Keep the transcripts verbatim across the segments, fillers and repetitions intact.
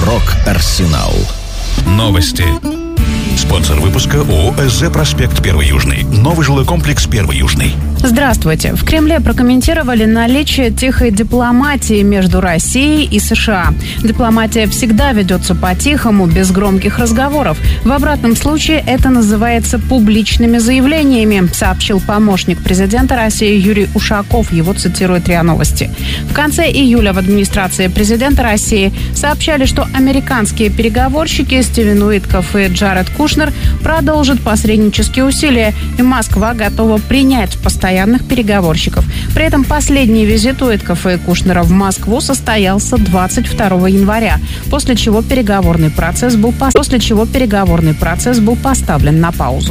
Рок-Арсенал. Новости. Спонсор выпуска ООО «СЗ Проспект Первый Южный». Новый жилой комплекс Первый Южный. Здравствуйте. В Кремле прокомментировали наличие тихой дипломатии между Россией и США. Дипломатия всегда ведется по-тихому, без громких разговоров. В обратном случае это называется публичными заявлениями, сообщил помощник президента России Юрий Ушаков. Его цитирует РИА Новости. В конце июля в администрации президента России сообщали, что американские переговорщики Стивен Уиткоф и Джаред Кушнер продолжат посреднические усилия, и Москва готова принять постоянных переговорщиков. При этом последний визит Уиткофа и Кушнера в Москву состоялся двадцать второго января, после чего переговорный процесс был, после чего переговорный процесс был поставлен на паузу.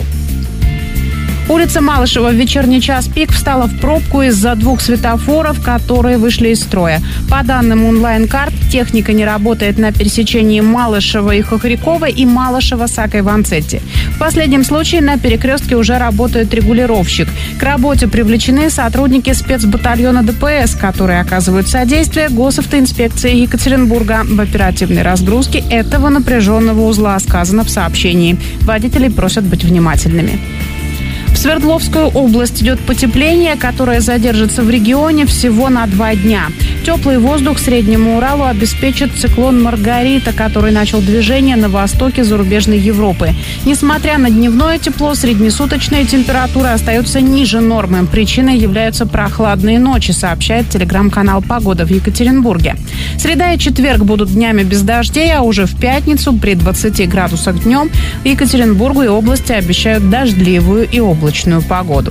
Улица Малышева в вечерний час пик встала в пробку из-за двух светофоров, которые вышли из строя. По данным онлайн-карт, техника не работает на пересечении Малышева и Хохрякова и Малышева-Сакой-Ванцетти. В последнем случае на перекрестке уже работает регулировщик. К работе привлечены сотрудники спецбатальона ДПС, которые оказывают содействие госавтоинспекции Екатеринбурга в оперативной разгрузке этого напряженного узла, сказано в сообщении. Водителей просят быть внимательными. В Свердловскую область идет потепление, которое задержится в регионе всего на два дня. Теплый воздух Среднему Уралу обеспечит циклон Маргарита, который начал движение на востоке зарубежной Европы. Несмотря на дневное тепло, среднесуточная температура остается ниже нормы. Причиной являются прохладные ночи, сообщает телеграм-канал «Погода» в Екатеринбурге. Среда и четверг будут днями без дождей, а уже в пятницу при двадцати градусах днем в Екатеринбургу и области обещают дождливую и облачную погоду.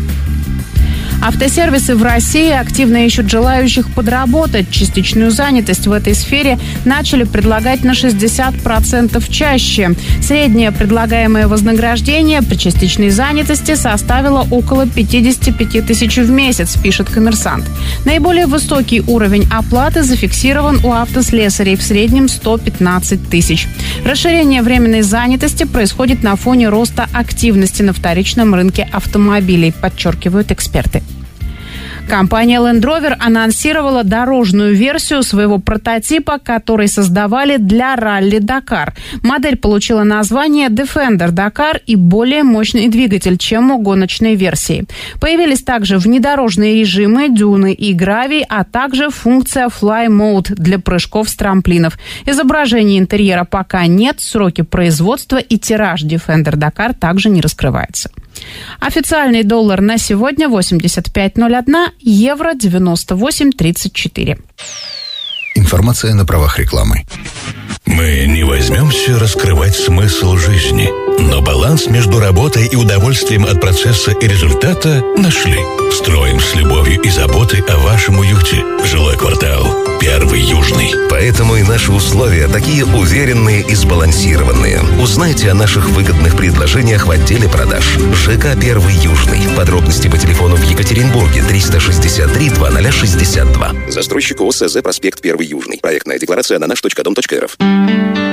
Автосервисы в России активно ищут желающих подработать. Частичную занятость в этой сфере начали предлагать на шестьдесят процентов чаще. Среднее предлагаемое вознаграждение при частичной занятости составило около пятьдесят пять тысяч в месяц, пишет «Коммерсант». Наиболее высокий уровень оплаты зафиксирован у автослесарей, в среднем сто пятнадцать тысяч. Расширение временной занятости происходит на фоне роста активности на вторичном рынке автомобилей, подчеркивают эксперты. Компания Land Rover анонсировала дорожную версию своего прототипа, который создавали для ралли-Дакар. Модель получила название Defender Dakar и более мощный двигатель, чем у гоночной версии. Появились также внедорожные режимы, дюны и гравий, а также функция Fly Mode для прыжков с трамплинов. Изображения интерьера пока нет, сроки производства и тираж Defender Dakar также не раскрывается. Официальный доллар на сегодня восемьдесят пять ноль один, евро девяносто восемь тридцать четыре. Информация на правах рекламы. Мы не возьмемся раскрывать смысл жизни, но баланс между работой и удовольствием от процесса и результата нашли. Строим с любовью и заботой о вашем уюте. Жилой квартал Первый Южный. Поэтому и наши условия такие уверенные и сбалансированные. Узнайте о наших выгодных предложениях в отделе продаж. ЖК Первый Южный. Подробности по телефону в Екатеринбурге триста шестьдесят три двадцать шестьдесят два. Застройщик ООО «СЗ Проспект Первый Южный». Проектная декларация на наш точка дом точка эр эф.